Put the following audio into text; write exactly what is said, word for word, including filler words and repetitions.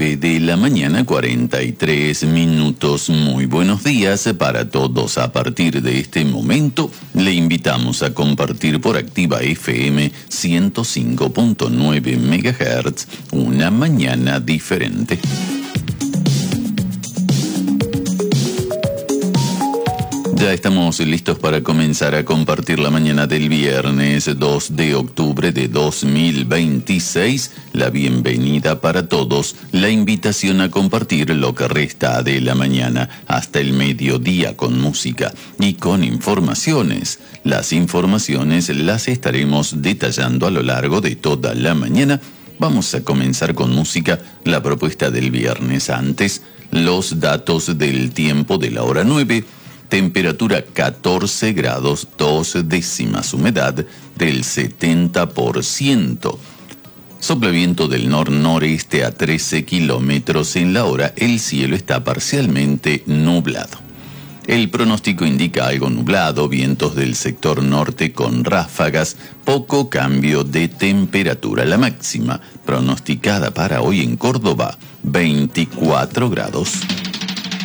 nueve de la mañana, cuarenta y tres minutos. Muy buenos días para todos. A partir de este momento, le invitamos a compartir por Activa F M ciento cinco punto nueve megahertz una mañana diferente. Ya estamos listos para comenzar a compartir la mañana del viernes dos de octubre de dos mil veintiséis. La bienvenida para todos, la invitación a compartir lo que resta de la mañana hasta el mediodía con música y con informaciones. Las informaciones las estaremos detallando a lo largo de toda la mañana. Vamos a comenzar con música, la propuesta del viernes antes, los datos del tiempo de la hora nueve. Temperatura catorce grados, dos décimas, humedad del setenta por ciento. Sopla viento del nor-noreste a trece kilómetros en la hora. El cielo está parcialmente nublado. El pronóstico indica algo nublado, vientos del sector norte con ráfagas, poco cambio de temperatura. La máxima pronosticada para hoy en Córdoba, veinticuatro grados.